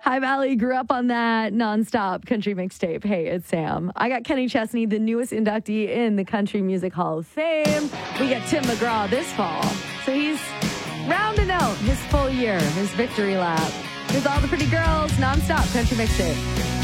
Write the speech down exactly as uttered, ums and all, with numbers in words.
Hi, Valley. Grew up on that nonstop country mixtape. Hey, it's Sam. I got Kenny Chesney, the newest inductee in the Country Music Hall of Fame. We got Tim McGraw this fall. So he's rounding out his full year, his victory lap. With all the pretty girls, nonstop country mixtape.